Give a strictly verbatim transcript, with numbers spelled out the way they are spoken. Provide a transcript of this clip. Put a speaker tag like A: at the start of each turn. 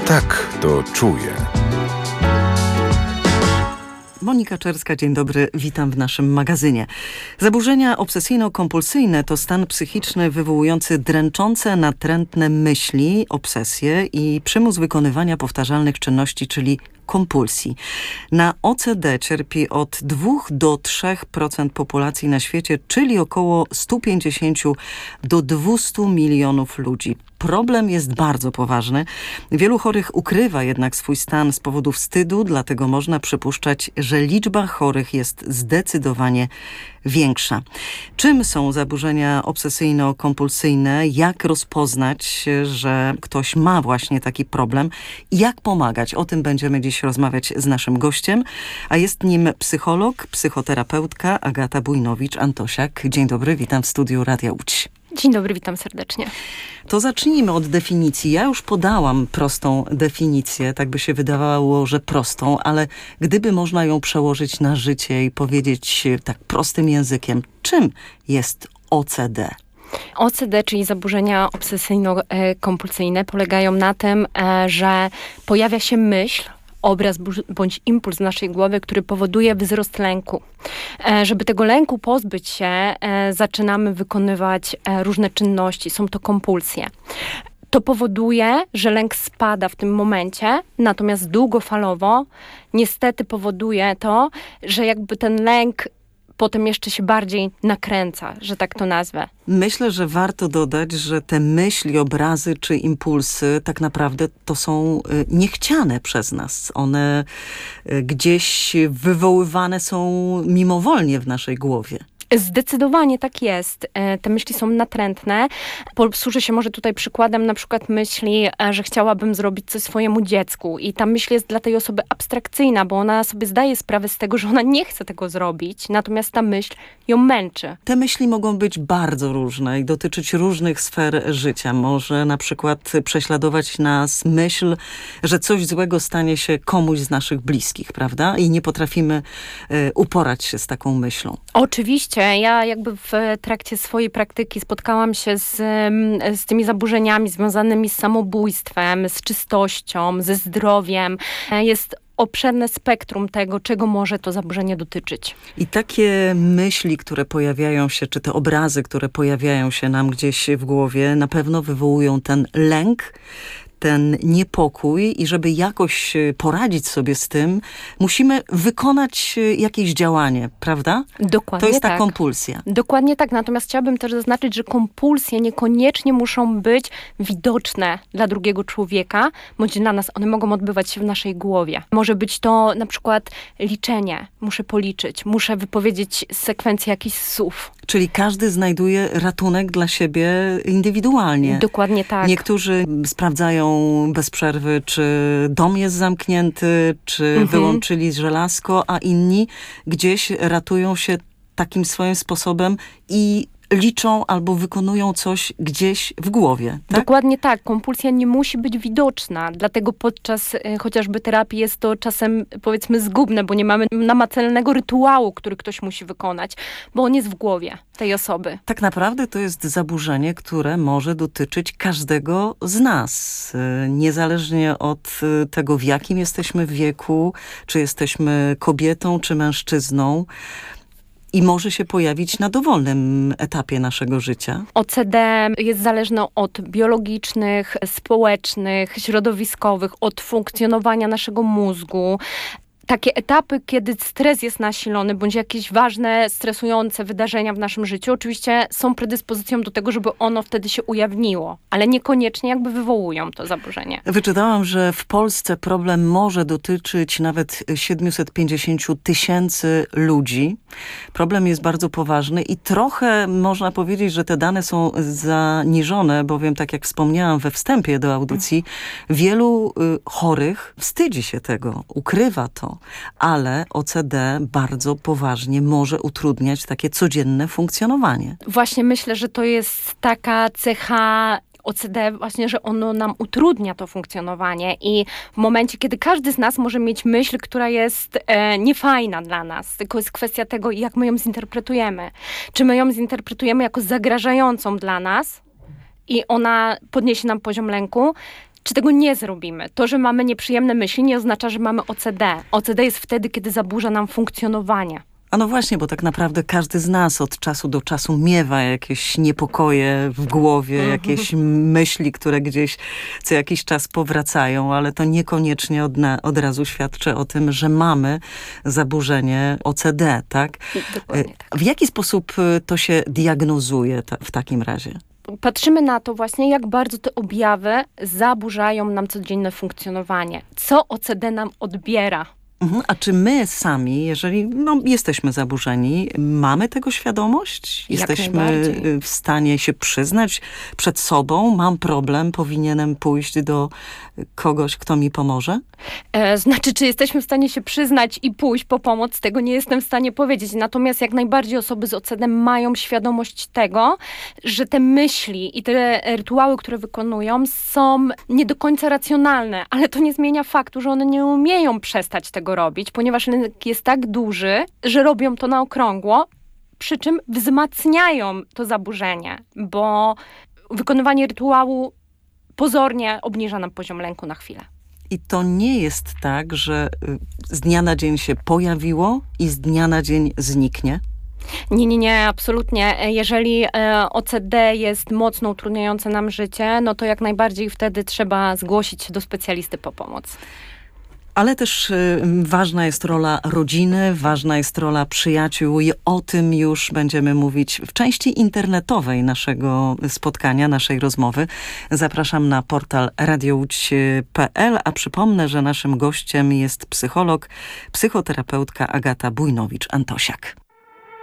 A: Tak to czuję.
B: Monika Czerska, dzień dobry, witam w naszym magazynie. Zaburzenia obsesyjno-kompulsyjne to stan psychiczny wywołujący dręczące, natrętne myśli, obsesje i przymus wykonywania powtarzalnych czynności, czyli kompulsji. Na O C D cierpi od dwóch do trzech procent populacji na świecie, czyli około sto pięćdziesiąt do dwustu milionów ludzi. Problem jest bardzo poważny. Wielu chorych ukrywa jednak swój stan z powodu wstydu, dlatego można przypuszczać, że liczba chorych jest zdecydowanie większa. Czym są zaburzenia obsesyjno-kompulsyjne? Jak rozpoznać, że ktoś ma właśnie taki problem? I jak pomagać? O tym będziemy dziś rozmawiać z naszym gościem, a jest nim psycholog, psychoterapeutka Agata Bujnowicz-Antosiak. Dzień dobry, witam w studiu Radia Łódź.
C: Dzień dobry, witam serdecznie.
B: To zacznijmy od definicji. Ja już podałam prostą definicję, tak by się wydawało, że prostą, ale gdyby można ją przełożyć na życie i powiedzieć tak prostym językiem, czym jest O C D?
C: O C D, czyli zaburzenia obsesyjno-kompulsyjne, polegają na tym, że pojawia się myśl, obraz bądź impuls w naszej głowie, który powoduje wzrost lęku. E, żeby tego lęku pozbyć się, e, zaczynamy wykonywać e, różne czynności. Są to kompulsje. To powoduje, że lęk spada w tym momencie, natomiast długofalowo niestety powoduje to, że jakby ten lęk potem jeszcze się bardziej nakręca, że tak to nazwę.
B: Myślę, że warto dodać, że te myśli, obrazy czy impulsy tak naprawdę to są niechciane przez nas. One gdzieś wywoływane są mimowolnie w naszej głowie.
C: Zdecydowanie tak jest. Te myśli są natrętne. Posłużę się może tutaj przykładem na przykład myśli, że chciałabym zrobić coś swojemu dziecku i ta myśl jest dla tej osoby abstrakcyjna, bo ona sobie zdaje sprawę z tego, że ona nie chce tego zrobić, natomiast ta myśl ją męczy.
B: Te myśli mogą być bardzo różne i dotyczyć różnych sfer życia. Może na przykład prześladować nas myśl, że coś złego stanie się komuś z naszych bliskich, prawda? I nie potrafimy y, uporać się z taką myślą.
C: Oczywiście. Ja jakby w trakcie swojej praktyki spotkałam się z, z tymi zaburzeniami związanymi z samobójstwem, z czystością, ze zdrowiem. Jest obszerne spektrum tego, czego może to zaburzenie dotyczyć.
B: I takie myśli, które pojawiają się, czy te obrazy, które pojawiają się nam gdzieś w głowie, na pewno wywołują ten lęk, ten niepokój i żeby jakoś poradzić sobie z tym, musimy wykonać jakieś działanie, prawda?
C: Dokładnie
B: To jest ta
C: tak.
B: kompulsja.
C: Dokładnie tak, natomiast chciałabym też zaznaczyć, że kompulsje niekoniecznie muszą być widoczne dla drugiego człowieka, bądź dla nas. One mogą odbywać się w naszej głowie. Może być to na przykład liczenie. Muszę policzyć, muszę wypowiedzieć sekwencję jakichś słów.
B: Czyli każdy znajduje ratunek dla siebie indywidualnie.
C: Dokładnie tak.
B: Niektórzy sprawdzają bez przerwy, czy dom jest zamknięty, czy mhm. wyłączyli żelazko, a inni gdzieś ratują się takim swoim sposobem i liczą albo wykonują coś gdzieś w głowie. Tak?
C: Dokładnie tak. Kompulsja nie musi być widoczna, dlatego podczas y, chociażby terapii jest to czasem, powiedzmy, zgubne, bo nie mamy namacalnego rytuału, który ktoś musi wykonać, bo on jest w głowie tej osoby.
B: Tak naprawdę to jest zaburzenie, które może dotyczyć każdego z nas. Y, niezależnie od y, tego, w jakim jesteśmy wieku, czy jesteśmy kobietą, czy mężczyzną. I może się pojawić na dowolnym etapie naszego życia.
C: O C D jest zależne od biologicznych, społecznych, środowiskowych, od funkcjonowania naszego mózgu. Takie etapy, kiedy stres jest nasilony, bądź jakieś ważne, stresujące wydarzenia w naszym życiu, oczywiście są predyspozycją do tego, żeby ono wtedy się ujawniło, ale niekoniecznie jakby wywołują to zaburzenie.
B: Wyczytałam, że w Polsce problem może dotyczyć nawet siedemset pięćdziesiąt tysięcy ludzi. Problem jest bardzo poważny i trochę można powiedzieć, że te dane są zaniżone, bowiem tak jak wspomniałam we wstępie do audycji, wielu y, chorych wstydzi się tego, ukrywa to. Ale O C D bardzo poważnie może utrudniać takie codzienne funkcjonowanie.
C: Właśnie myślę, że to jest taka cecha O C D właśnie, że ono nam utrudnia to funkcjonowanie i w momencie, kiedy każdy z nas może mieć myśl, która jest e, niefajna dla nas, tylko jest kwestia tego, jak my ją zinterpretujemy. Czy my ją zinterpretujemy jako zagrażającą dla nas i ona podniesie nam poziom lęku, czy tego nie zrobimy. To, że mamy nieprzyjemne myśli, nie oznacza, że mamy O C D. O C D jest wtedy, kiedy zaburza nam funkcjonowanie.
B: A no właśnie, bo tak naprawdę każdy z nas od czasu do czasu miewa jakieś niepokoje w głowie,
C: Mhm.
B: jakieś myśli, które gdzieś co jakiś czas powracają, ale to niekoniecznie od, na, od razu świadczy o tym, że mamy zaburzenie O C D, tak?
C: Dokładnie tak.
B: W jaki sposób y, to się diagnozuje ta, w takim razie?
C: Patrzymy na to właśnie, jak bardzo te objawy zaburzają nam codzienne funkcjonowanie. Co O C D nam odbiera?
B: Mhm. A czy my sami, jeżeli no, jesteśmy zaburzeni, mamy tego świadomość?
C: Jak
B: Jesteśmy
C: najbardziej.
B: y, w stanie się przyznać przed sobą, mam problem, powinienem pójść do kogoś, kto mi pomoże?
C: E, znaczy, czy jesteśmy w stanie się przyznać i pójść po pomoc, tego nie jestem w stanie powiedzieć. Natomiast jak najbardziej osoby z O C D mają świadomość tego, że te myśli i te rytuały, które wykonują, są nie do końca racjonalne, ale to nie zmienia faktu, że one nie umieją przestać tego robić, ponieważ rynek jest tak duży, że robią to na okrągło, przy czym wzmacniają to zaburzenie, bo wykonywanie rytuału pozornie obniża nam poziom lęku na chwilę.
B: I to nie jest tak, że y, z dnia na dzień się pojawiło i z dnia na dzień zniknie?
C: Nie, nie, nie, absolutnie. Jeżeli e, O C D jest mocno utrudniające nam życie, no to jak najbardziej wtedy trzeba zgłosić się do specjalisty po pomoc.
B: Ale też y, ważna jest rola rodziny, ważna jest rola przyjaciół i o tym już będziemy mówić w części internetowej naszego spotkania, naszej rozmowy. Zapraszam na portal radiołódź kropka pe el, a przypomnę, że naszym gościem jest psycholog, psychoterapeutka Agata Bujnowicz-Antosiak.